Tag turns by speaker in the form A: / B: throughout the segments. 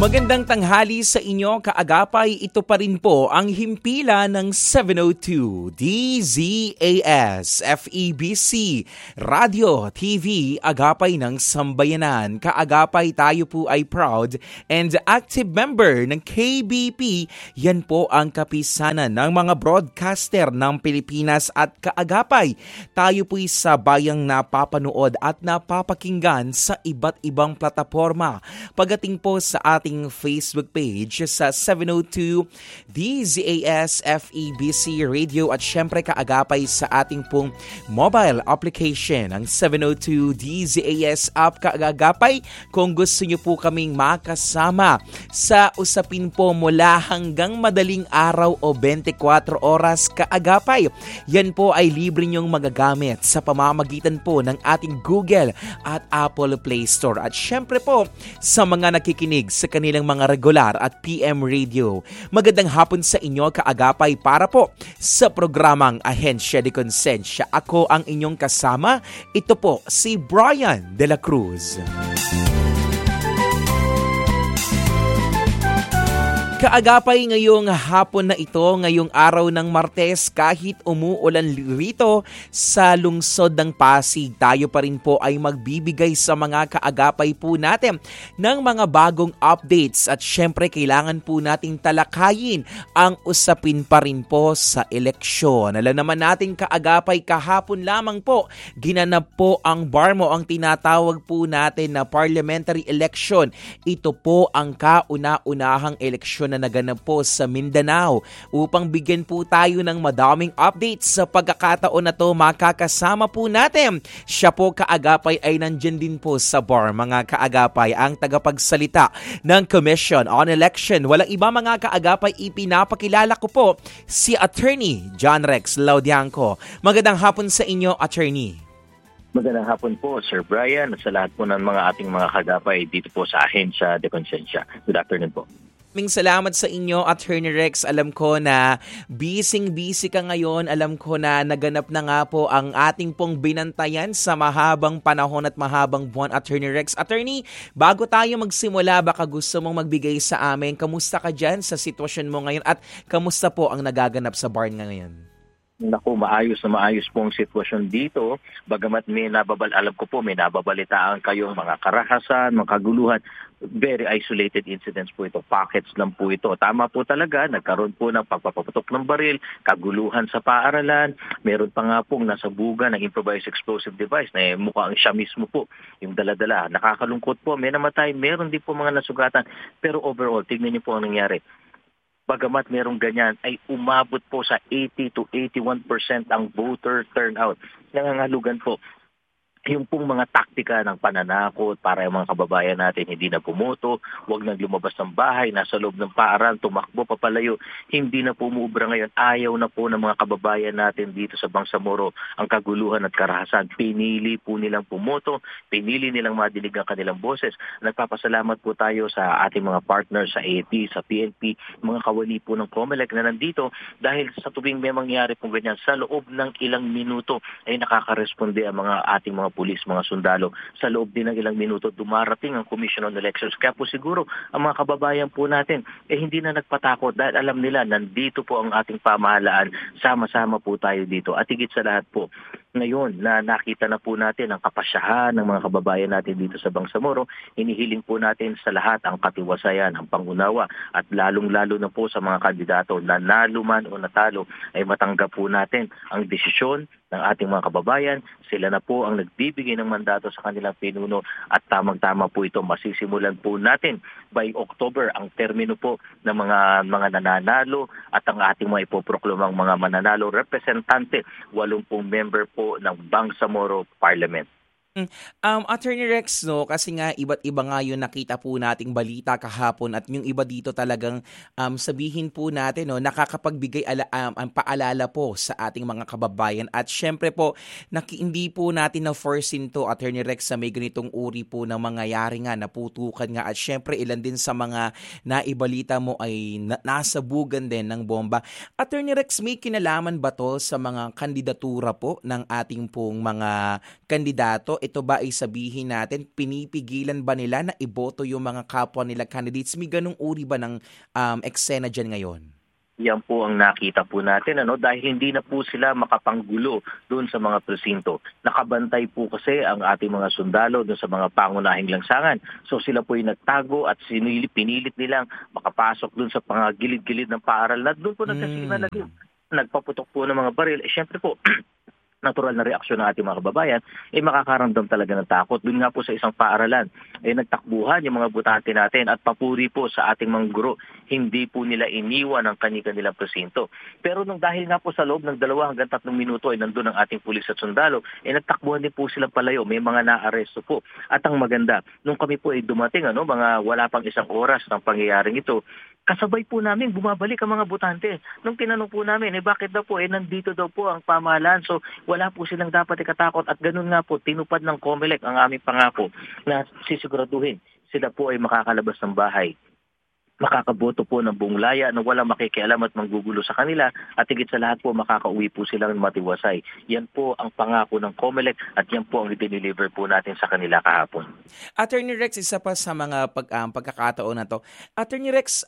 A: Magandang tanghali sa inyo, kaagapay. Ito pa rin po ang himpila ng 702 DZAS FEBC Radio TV Agapay ng Sambayanan. Kaagapay, tayo po ay proud and active member ng KBP. Yan po ang kapisanan ng mga broadcaster ng Pilipinas at kaagapay. Tayo po'y sabayang napapanood at napapakinggan sa iba't ibang plataforma. Pagdating po sa ating Facebook page sa 702 DZAS FEBC Radio at syempre kaagapay sa ating pong mobile application ang 702 DZAS app. Kaagapay, kung gusto nyo po kaming makasama sa usapin po mula hanggang madaling araw o 24 oras, kaagapay, yan po ay libre nyong magagamit sa pamamagitan po ng ating Google at Apple Play Store. At syempre po sa mga nakikinig sa kanilang mga regular at PM radio, magandang hapon sa inyo, kaagapay, para po sa programang Ahensya de Konsensya. Ako ang inyong kasama. Ito po si Brian De La Cruz. Kaagapay, ngayong hapon na ito, ngayong araw ng Martes, kahit umuulan rito sa lungsod ng Pasig, tayo pa rin po ay magbibigay sa mga kaagapay po natin ng mga bagong updates at syempre kailangan po nating talakayin ang usapin pa rin po sa eleksyon. Alam naman natin, kaagapay, kahapon lamang po ginanap po ang BARMO, ang tinatawag po natin na parliamentary election. Ito po ang kauna-unahang eleksyon na naganap po sa Mindanao. Upang bigyan po tayo ng madaming updates sa pagkakataon na to, makakasama po natin. Siya po, kaagapay, ay nandyan din po sa bar, mga kaagapay, ang tagapagsalita ng Commission on Election. Walang iba, mga kaagapay, ipinapakilala ko po si Attorney John Rex Laudianco. Magandang hapon sa inyo, Attorney.
B: Magandang hapon po, Sir Brian, at sa lahat po ng mga ating mga kagapay dito po sa Ahensya de Konsensya. Good afternoon po.
A: Maraming salamat sa inyo, Attorney Rex. Alam ko na busy ka ngayon. Alam ko na naganap na nga po ang ating pong binantayan sa mahabang panahon at mahabang buwan, Attorney Rex. Attorney, bago tayo magsimula, baka gusto mong magbigay sa amin, kamusta ka dyan sa sitwasyon mo ngayon at kamusta po ang nagaganap sa bar ngayon?
B: Naku, maayos po ang sitwasyon dito. Bagamat alam ko po, may nababalitaan kayong mga karahasan, mga kaguluhan. Very isolated incidents po ito. Pockets lang po ito. Tama po talaga, nagkaroon po ng pagpapaputok ng baril, kaguluhan sa paaralan. Meron pa nga pong nasabugan ng improvised explosive device na mukhang siya mismo po yung dala-dala. Nakakalungkot po, may namatay, meron din po mga nasugatan. Pero overall, tignan niyo po ang nangyari. Bagamat merong ganyan, ay umabot po sa 80 to 81% ang voter turnout. Nangangalugan po yung pong mga taktika ng pananakot para yung mga kababayan natin hindi na pumoto, huwag nang lumabas ng bahay, nasa loob ng paaralan, tumakbo, papalayo, hindi na pumubra ngayon. Ayaw na po ng mga kababayan natin dito sa Bangsamoro ang kaguluhan at karahasan. Pinili po nilang pumoto, pinili nilang madinig ang kanilang boses. Nagpapasalamat po tayo sa ating mga partners sa AFP, sa PNP, mga kawali po ng COMELEC na nandito dahil sa tuwing may mangyari po ganyan, sa loob ng ilang minuto ay nakakaresponde ang mga ating mga pulis, mga sundalo. Sa loob din ng ilang minuto, dumarating ang Commission on Elections. Kaya po siguro, ang mga kababayan po natin, hindi na nagpatakot dahil alam nila, nandito po ang ating pamahalaan. Sama-sama po tayo dito. At higit sa lahat po, ngayon na nakita na po natin ang kapasyahan ng mga kababayan natin dito sa Bangsamoro, inihiling po natin sa lahat ang katiwasayan, ang pangunawa, at lalong-lalo na po sa mga kandidato na nanalo man o natalo, ay matanggap po natin ang desisyon ng ating mga kababayan. Sila na po ang nagbibigay ng mandato sa kanilang pinuno at tamang-tama po ito. Masisimulan po natin by October ang termino po ng mga nananalo at ang ating mga ipoproklamang mga mananalo representante, 80 member po ng Bangsamoro Parliament.
A: Attorney Rex, no, kasi nga iba't iba nga yung nakita po nating balita kahapon at yung iba dito talagang sabihin po natin, no, nakakapagbigay ang paalala po sa ating mga kababayan at syempre po hindi po natin na-foreseen to, Attorney Rex, sa may ganitong uri po ng mangyayari nga, naputukan nga at syempre ilan din sa mga naibalita mo ay nasabugan din ng bomba. Attorney Rex, may kinalaman ba to sa mga kandidatura po ng ating pong mga kandidato? ito ba ay sabihin natin, pinipigilan ba nila na iboto yung mga kapwa nila candidates? May ganung uri ba ng eksena dyan ngayon?
B: Yan po ang nakita po natin dahil hindi na po sila makapanggulo doon sa mga presinto. Nakabantay po kasi ang ating mga sundalo doon sa mga pangunahing lansangan. So sila po ay nagtago at pinilit nilang makapasok doon sa mga gilid-gilid ng paaralan. Doon po nagkasina na din. Nagpaputok po ng mga baril. Siyempre po, natural na reaksyon ng ating mga kababayan, makakaramdam talaga ng takot. Doon nga po sa isang paaralan, nagtakbuhan yung mga butante natin at papuri po sa ating mga guro. Hindi po nila iniwan ang kanilang presinto. Pero dahil nga po sa loob ng 2 hanggang 3 minuto ay nandun ang ating pulis at sundalo, nagtakbuhan din po silang palayo. May mga naaresto po. At ang maganda, nung kami po ay dumating, mga wala pang 1 oras ng pangyayaring ito, kasabay po namin bumabalik ang mga butante. Nung tinanong po namin, bakit daw po, nandito daw po ang pamahalaan. So wala po silang dapat ikatakot at ganun nga po, tinupad ng COMELEC ang aming pangako na sisiguraduhin sila po ay makakalabas ng bahay. Makakaboto po ng buong laya na walang makikialam at manggugulo sa kanila at higit sa lahat po makakauwi po silang matiwasay. Yan po ang pangako ng COMELEC at yan po ang i-deliver po natin sa kanila kahapon.
A: Attorney Rex, isa pa sa mga pagkakataon na to. Attorney Rex,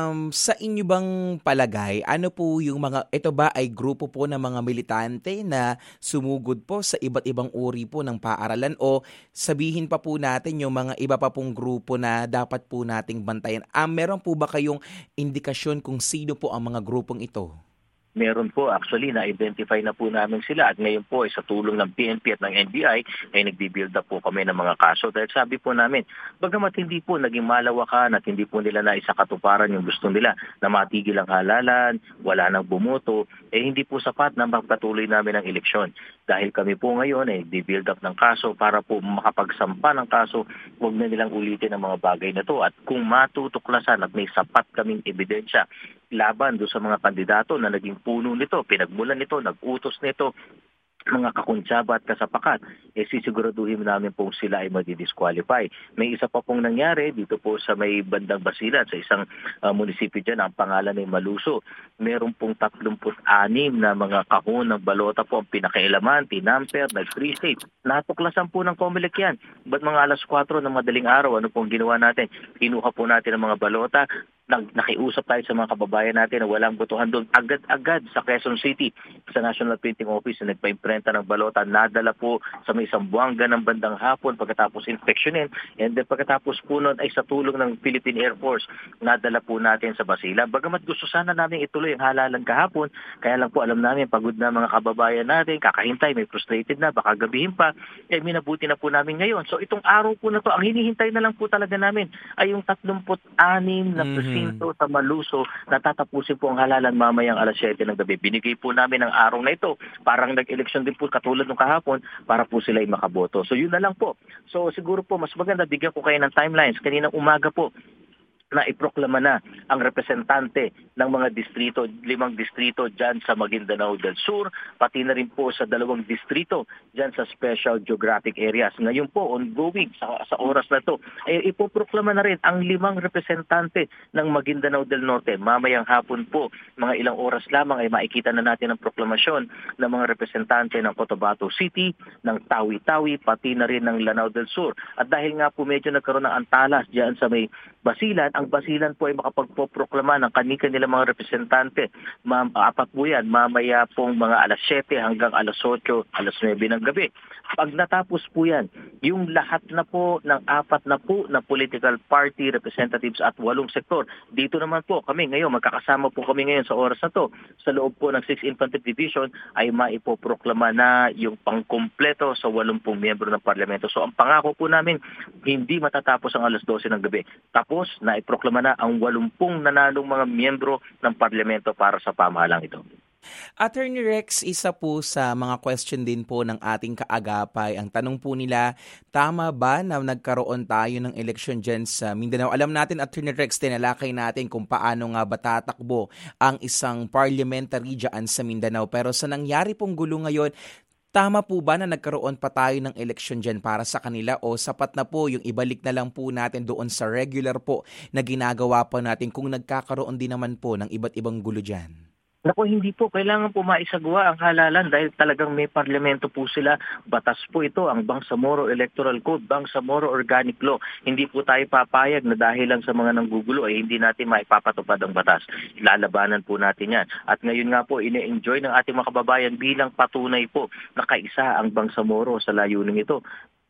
A: sa inyo bang palagay, ano po yung ito ba ay grupo po ng mga militante na sumugod po sa iba't ibang uri po ng paaralan o sabihin pa po natin yung mga iba pa pong grupo na dapat po nating bantayan? Meron po ba kayong indikasyon kung sino po ang mga grupong ito?
B: Meron po, actually, na-identify na po namin sila at ngayon po sa tulong ng PNP at ng NBI ay nagbi-build up po kami ng mga kaso. Dahil sabi po namin, bagamat hindi po naging malawakan at hindi po nila naisakatuparan yung gusto nila na matigil ang halalan, wala nang bumoto, hindi po sapat na magpatuloy namin ang eleksyon. Dahil kami po ngayon ay di-build up ng kaso para po makapagsampa ng kaso, huwag na nilang ulitin ang mga bagay na to. At kung matutuklasan at may sapat kaming ebidensya laban doon sa mga kandidato na naging puno nito, pinagmulan nito, nag-utos nito, mga kakuntsaba at kasapakat, sisiguraduhin namin po sila ay madi-disqualify. May isa pa pong nangyari dito po sa may bandang Basilan, sa isang munisipyo dyan, ang pangalan ay Maluso. Meron pong 36 na mga kahon ng balota po ang pinakailaman, tinamper, nag-pre-state. Natuklasan po ng COMELEC yan. Ba't mga 4:00 ng madaling araw, ano pong ginawa natin? Kinuha po natin ang mga balota, nakiusap tayo sa mga kababayan natin na walang botohan doon. Agad-agad sa Quezon City, sa National Printing Office na nagpa-imprenta ng balota, nadala po sa may Zamboanga ng bandang hapon pagkatapos inspeksyonin. And then pagkatapos po nun ay sa tulong ng Philippine Air Force, nadala po natin sa Basilan. Bagamat gusto sana namin ituloy ang halalan kahapon, kaya lang po alam namin pagod na mga kababayan natin, kakahintay, may frustrated na, baka gabihin pa, minabuti na po namin ngayon. So itong araw po na to, ang hinihintay na lang po talaga namin ay yung 36 na sa Maluso, natatapusin po ang halalan mamayang 7:00 ng gabi. Binigay po namin ang araw na ito. Parang nag-eleksyon din po katulad ng kahapon para po sila ay makaboto. So yun na lang po. So siguro po mas maganda bigyan ko kayo ng timelines. Kaninang umaga po na iproklama na ang representante ng mga distrito, 5 distrito dyan sa Maguindanao del Sur, pati na rin po sa 2 distrito dyan sa Special Geographic Areas. Ngayon po, ongoing sa oras na to, ay ipoproklama na rin ang 5 representante ng Maguindanao del Norte. Mamayang hapon po, mga ilang oras lamang ay makikita na natin ang proklamasyon ng mga representante ng Cotabato City, ng Tawi-Tawi, pati na rin ng Lanao del Sur. At dahil nga po medyo nagkaroon ng antalas dyan sa may Basilan, ang Basilan po ay makapagpoproklama ng kanilang mga representante. 4 po yan, mamaya pong mga 7:00 hanggang 8:00, 9:00 ng gabi. Pag natapos po yan, yung lahat na po ng 4 na po na political party representatives at 8 sektor, dito naman po kami ngayon, magkakasama po kami ngayon sa oras na to, sa loob po ng 6th Infantry Division ay maipoproklama na yung pangkumpleto sa 80 miyembro ng parlamento. So ang pangako po namin, hindi matatapos ang 12:00 ng gabi. Tapos, naiproklama na ang 80 nanalong mga miyembro ng parlamento para sa pamahalang ito.
A: Attorney Rex, isa po sa mga question din po ng ating kaagapay. Ang tanong po nila, tama ba na nagkaroon tayo ng eleksyon dyan sa Mindanao? Alam natin, Attorney Rex, tinalakay natin kung paano nga ba tatakbo ang isang parliamentary dyan sa Mindanao. Pero sa nangyari pong gulo ngayon, tama po ba na nagkaroon pa tayo ng eleksyon dyan para sa kanila o sapat na po yung ibalik na lang po natin doon sa regular po na ginagawa pa natin kung nagkakaroon din naman po ng iba't ibang gulo dyan?
B: Naku, hindi po. Kailangan po maisagawa ang halalan dahil talagang may parlamento po sila. Batas po ito, ang Bangsamoro Electoral Code, Bangsamoro Organic Law. Hindi po tayo papayag na dahil lang sa mga nanggugulo ay hindi natin maipapatupad ang batas. Lalabanan po natin yan. At ngayon nga po, ine-enjoy ng ating mga kababayan bilang patunay po na kaisa ang Bangsamoro sa layuning ito.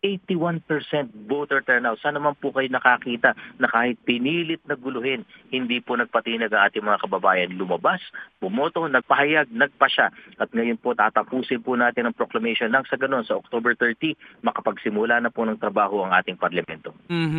B: 81% voter turnout. Sana naman po kayo nakakita na kahit pinilit na guluhin, hindi po nagpatinag ang ating mga kababayan. Lumabas, bumoto, nagpahayag, nagpasya. At ngayon po tatapusin po natin ang proclamation nang sa ganon sa October 30, makapagsimula na po ng trabaho ang ating parlamento.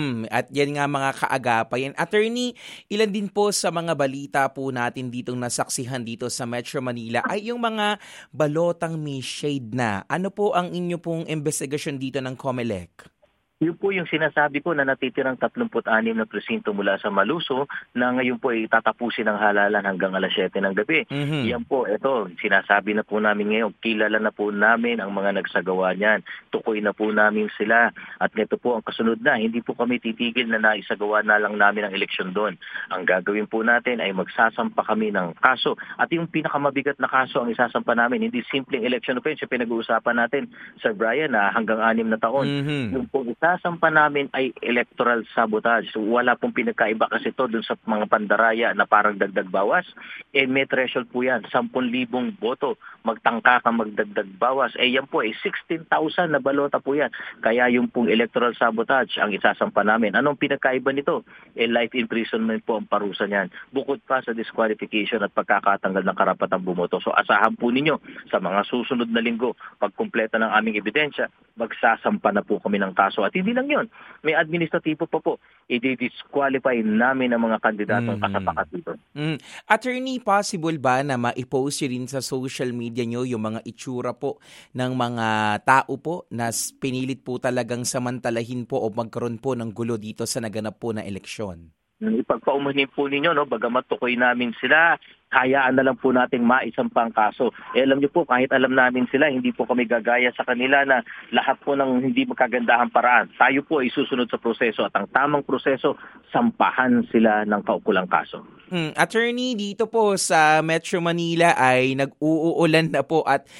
A: At yan nga mga kaagapay. And attorney, ilan din po sa mga balita po natin ditong nasaksihan dito sa Metro Manila ay yung mga balotang may shade na. Ano po ang inyo pong investigasyon dito ng COMELEC?
B: Yun po yung sinasabi ko na natitirang 36 na presinto mula sa Maluso na ngayon po ay tatapusin ang halalan hanggang alas 7 ng gabi. Yan po, ito, sinasabi na po namin ngayon, kilala na po namin ang mga nagsagawa niyan. Tukoy na po namin sila. At ito po ang kasunod na, hindi po kami titigil na naisagawa na lang namin ang eleksyon doon. Ang gagawin po natin ay magsasampa kami ng kaso. At yung pinakamabigat na kaso ang isasampa namin, hindi simpleng election offense, yung pinag-uusapan natin, Sir Brian, na hanggang 6 na taon. Yung po sasampa namin ay electoral sabotage. So, wala pong pinagkaiba kasi ito dun sa mga pandaraya na parang dagdag bawas. May threshold po yan, 10,000 boto. Magtangka ka magdagdag bawas. Yan po 16,000 na balota po yan. Kaya yung pong electoral sabotage ang isasampa namin. Anong pinagkaiba nito? Life imprisonment po ang parusa niyan. Bukod pa sa disqualification at pagkakatanggal ng karapatang bumoto. So asahan po ninyo sa mga susunod na linggo, pagkumpleto ng aming ebidensya, magsasampa na po kami ng kaso. At hindi lang yun, may administratibo pa po. I-disqualify namin ang mga kandidatong kasapakat dito.
A: Attorney, possible ba na ma-post rin sa social media nyo yung mga itsura po ng mga tao po na pinilit po talagang samantalahin po o magkaroon po ng gulo dito sa naganap po na eleksyon?
B: Ipagpaumanhin po ninyo, no, bagamat tukoy namin sila, hayaan na lang po nating maisampang kaso. Alam niyo po, kahit alam namin sila, hindi po kami gagaya sa kanila na lahat po ng hindi magkagandahang paraan. Tayo po ay susunod sa proseso at ang tamang proseso, sampahan sila ng kaukulang kaso.
A: Attorney, dito po sa Metro Manila ay nag-uulan na po at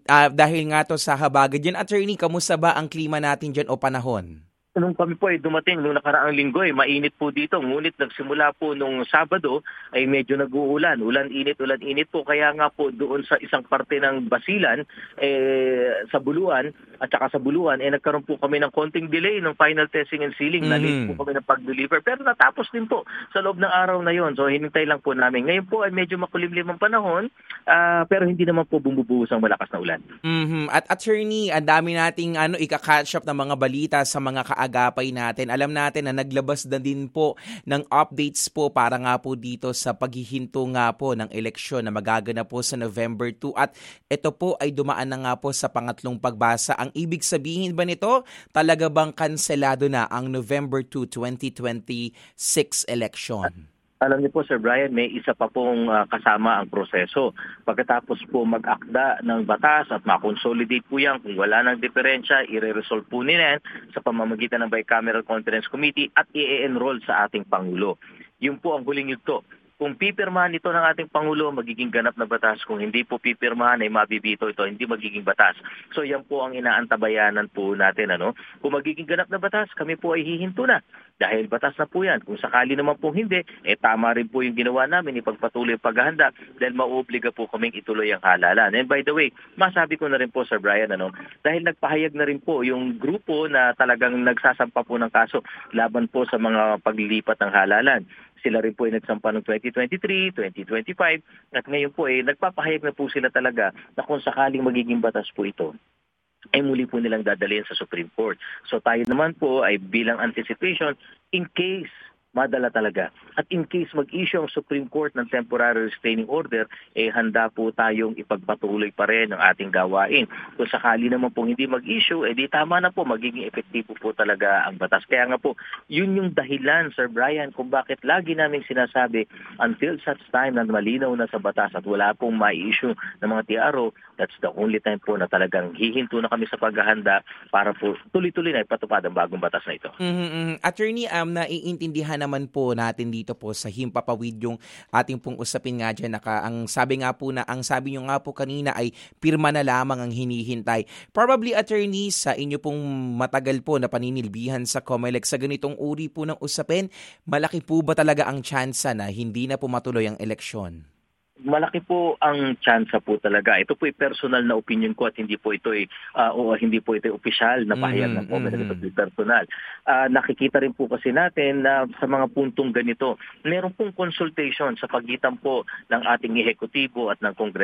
A: dahil nga to sa habagat dyan. Attorney, kamusta ba ang klima natin dyan o panahon?
B: Nung kami po ay dumating nung nakaraang linggo mainit po dito. Ngunit nagsimula po nung Sabado ay medyo nag-uulan. Ulan init po. Kaya nga po doon sa isang parte ng Basilan, sa Buluan at saka sa Buluan, nagkaroon po kami ng konting delay ng final testing and sealing. Late po kami ng pag-deliver. Pero natapos din po sa loob ng araw na yon. So hinintay lang po namin. Ngayon po ay medyo makulimlim ang panahon, pero hindi naman po bumubuhos ang malakas na ulan.
A: At attorney, ang dami nating ika-catch up ng mga balita sa mga kaagapay natin. Alam natin na naglabas na din po ng updates po para nga po dito sa paghihinto nga po ng eleksyon na magaganap po sa November 2 at ito po ay dumaan na nga po sa pangatlong pagbasa. Ang ibig sabihin ba nito, talaga bang kanselado na ang November 2, 2026 election?
B: Alam niyo po, Sir Brian, may isa pa pong kasama ang proseso. Pagkatapos po mag-akda ng batas at makonsolidate po yan, kung wala ng diferensya, i-resolve po nila yan sa pamamagitan ng Bicameral Conference Committee at i-enroll sa ating Pangulo. Yun po ang huling yugto. Kung pipirmahan ito ng ating Pangulo, magiging ganap na batas. Kung hindi po pipirmahan, ay mabibito ito, hindi magiging batas. So yan po ang inaantabayanan po natin. Kung magiging ganap na batas, kami po ay hihinto na. Dahil batas na po yan. Kung sakali naman po hindi, tama rin po yung ginawa namin, ipagpatuloy ang paghahanda dahil mauobliga po kaming ituloy ang halalan. And by the way, masabi ko na rin po, Sir Brian, dahil nagpahayag na rin po yung grupo na talagang nagsasampa po ng kaso laban po sa mga paglilipat ng halalan. Sila rin po ay nagsampa ng 2023, 2025 at ngayon po nagpapahayag na po sila talaga na kung sakaling magiging batas po ito, ay muli po nilang dadalhin sa Supreme Court. So tayo naman po ay bilang anticipation in case madala talaga. At in case mag-issue ang Supreme Court ng temporary restraining order, handa po tayong ipagpatuloy pa rin ang ating gawain. Kung sakali naman po hindi mag-issue, di tama na po, magiging epektibo po talaga ang batas. Kaya nga po, yun yung dahilan, Sir Brian, kung bakit lagi namin sinasabi, until such time na malinaw na sa batas at wala pong ma-issue ng mga TRO, that's the only time po na talagang hihinto na kami sa paghahanda para po tuloy-tuloy na ipatupad ang bagong batas na ito.
A: Attorney, naiintindihan naman po natin dito po sa himpapawid yung ating pong usapin nga dyan. Ang sabi nyo nga po kanina ay pirma na lamang ang hinihintay. Probably, attorney, sa inyo pong matagal po na paninilbihan sa COMELEC sa ganitong uri po ng usapin, malaki po ba talaga ang tsansa na hindi na po matuloy ang eleksyon?
B: Malaki po ang tsansa po talaga. Ito po ay personal na opinion ko at hindi po ito opisyal na pahayag ng COMELEC. Ito po ay personal. Nakikita rin po kasi natin na sa mga puntong ganito, meron pong consultation sa pagitan po ng ating ehekutibo at ng Kongreso